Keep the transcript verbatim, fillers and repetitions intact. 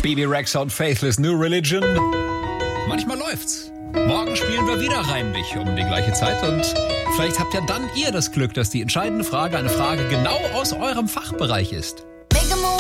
Bebe Rexha und Faithless New Religion. Manchmal läuft's. Morgen spielen wir wieder reimlich um die gleiche Zeit und vielleicht habt ja dann ihr das Glück, dass die entscheidende Frage eine Frage genau aus eurem Fachbereich ist.